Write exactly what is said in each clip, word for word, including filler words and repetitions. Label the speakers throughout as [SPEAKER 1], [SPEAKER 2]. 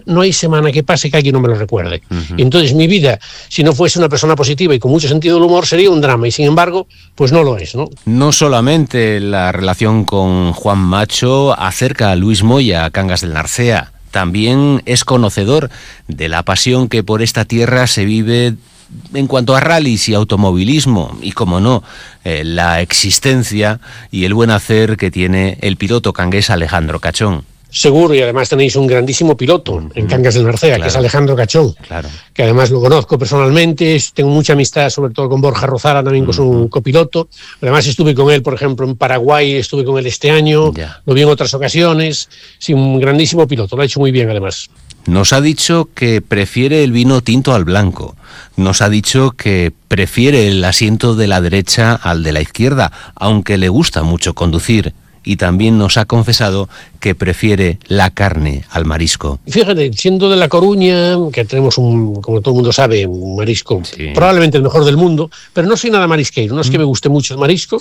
[SPEAKER 1] no hay semana que pase que alguien no me lo recuerde.
[SPEAKER 2] Uh-huh.
[SPEAKER 1] Entonces mi vida, si no fuese una persona positiva y con mucho sentido del humor, sería un drama, y sin embargo, pues no lo es, ¿no?
[SPEAKER 2] No solamente la relación con Juan Macho acerca a Luis Moya a Cangas del Narcea, también es conocedor de la pasión que por esta tierra se vive en cuanto a rallies y automovilismo, y como no, eh, la existencia y el buen hacer que tiene el piloto cangués Alejandro Cachón.
[SPEAKER 1] Seguro, y además tenéis un grandísimo piloto mm, en Cangas del Narcea, claro, que es Alejandro Cachón,
[SPEAKER 2] claro,
[SPEAKER 1] que además lo conozco personalmente, tengo mucha amistad sobre todo con Borja Rozara, también mm, con su copiloto. Además estuve con él, por ejemplo, en Paraguay, estuve con él este año, yeah. lo vi en otras ocasiones. Sí, un grandísimo piloto, lo ha hecho muy bien además.
[SPEAKER 2] Nos ha dicho que prefiere el vino tinto al blanco. Nos ha dicho que prefiere el asiento de la derecha al de la izquierda, aunque le gusta mucho conducir. Y también nos ha confesado que prefiere la carne al marisco.
[SPEAKER 1] Fíjate, siendo de La Coruña, que tenemos, un, como todo el mundo sabe, un marisco sí. probablemente el mejor del mundo, pero no soy nada marisqueiro, no es mm. que me guste mucho el marisco.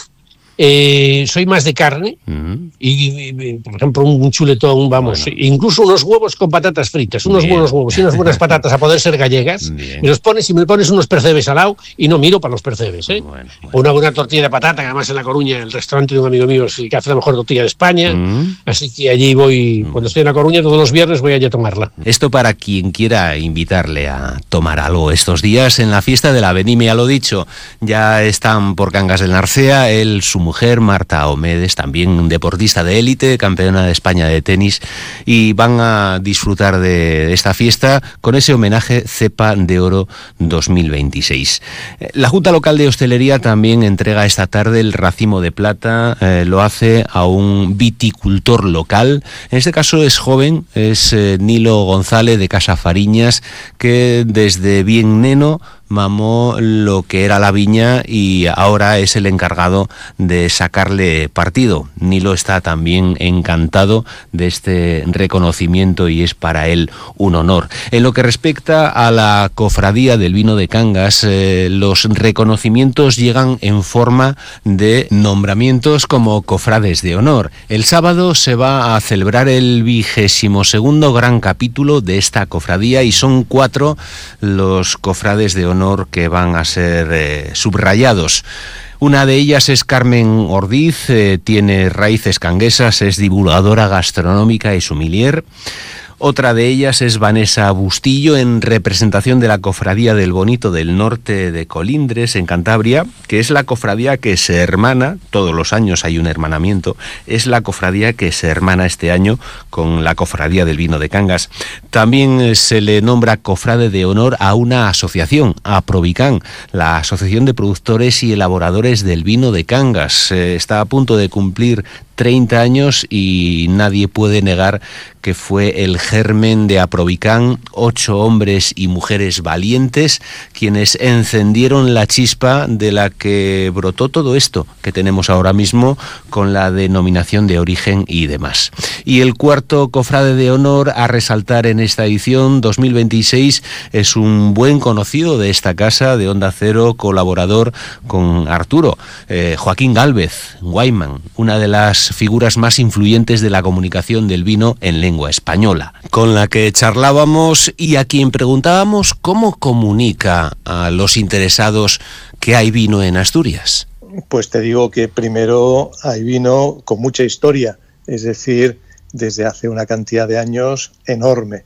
[SPEAKER 1] Eh, soy más de carne uh-huh. y, y, por ejemplo, un chuletón, vamos, bueno. incluso unos huevos con patatas fritas, unos Bien. buenos huevos y unas buenas patatas a poder ser gallegas. Bien. Me los pones y me pones unos percebes al lado y no miro para los percebes, ¿eh? Bueno, bueno. O una buena tortilla de patata, que además en La Coruña el restaurante de un amigo mío es el que hace la mejor tortilla de España, uh-huh. así que allí voy, uh-huh. cuando estoy en La Coruña todos los viernes voy allí a tomarla.
[SPEAKER 2] Esto para quien quiera invitarle a tomar algo estos días en la fiesta de la vendimia, lo dicho, ya están por Cangas del Narcea, él, su mujer Marta Omedes, también deportista de élite, campeona de España de tenis, y van a disfrutar de esta fiesta con ese homenaje Cepa de Oro dos mil veintiséis. La Junta Local de Hostelería también entrega esta tarde el racimo de plata, eh, lo hace a un viticultor local, en este caso es joven, es eh, Nilo González de Casa Fariñas, que desde bien neno mamó lo que era la viña y ahora es el encargado de sacarle partido. Nilo está también encantado de este reconocimiento y es para él un honor. En lo que respecta a la cofradía del vino de Cangas, eh, los reconocimientos llegan en forma de nombramientos como cofrades de honor. El sábado se va a celebrar el vigésimo segundo gran capítulo de esta cofradía y son cuatro los cofrades de honor que van a ser eh, subrayados. Una de ellas es Carmen Ordiz, eh, tiene raíces canguesas, es divulgadora gastronómica y sommelier. Otra de ellas es Vanessa Bustillo, en representación de la Cofradía del Bonito del Norte de Colindres, en Cantabria, que es la cofradía que se hermana, todos los años hay un hermanamiento, es la cofradía que se hermana este año con la Cofradía del Vino de Cangas. También se le nombra cofrade de honor a una asociación, a Provicán, la Asociación de Productores y Elaboradores del Vino de Cangas. Eh, está a punto de cumplir treinta años y nadie puede negar que fue el germen de Aprovicán, ocho hombres y mujeres valientes quienes encendieron la chispa de la que brotó todo esto que tenemos ahora mismo con la denominación de origen y demás. Y el cuarto cofrade de honor a resaltar en esta edición dos mil veintiséis es un buen conocido de esta casa, de Onda Cero, colaborador con Arturo, eh, Joaquín Gálvez, Guayman, una de las figuras más influyentes de la comunicación del vino en lengua española, con la que charlábamos y a quien preguntábamos cómo comunica a los interesados que hay vino en Asturias.
[SPEAKER 3] Pues te digo que primero hay vino con mucha historia, es decir, desde hace una cantidad de años enorme.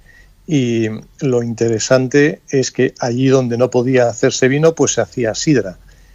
[SPEAKER 3] Y lo interesante es que allí donde no podía hacerse vino, pues se hacía sidra.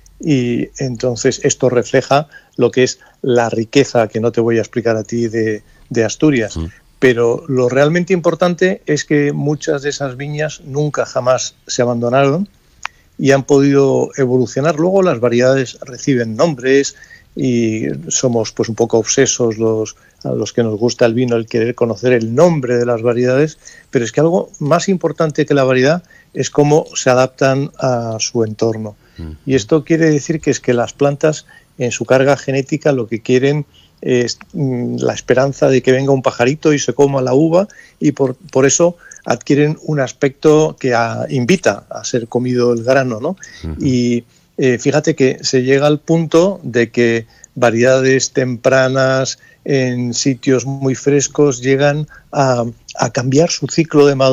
[SPEAKER 3] Y entonces esto refleja lo que es la riqueza, que no te voy a explicar a ti, de, de Asturias. Mm. Pero lo realmente importante es que muchas de esas viñas nunca jamás se abandonaron y han podido evolucionar. Luego las variedades reciben nombres y somos pues un poco obsesos los, a los que nos gusta el vino, el querer conocer el nombre de las variedades, pero es que algo más importante que la variedad es cómo se adaptan a su entorno. Y esto quiere decir que es que las plantas en su carga genética lo que quieren es mm, la esperanza de que venga un pajarito y se coma la uva, y por, por eso adquieren un aspecto que a, invita a ser comido el grano, ¿no? Uh-huh. Y eh, fíjate que se llega al punto de que variedades tempranas en sitios muy frescos llegan a, a cambiar su ciclo de maduración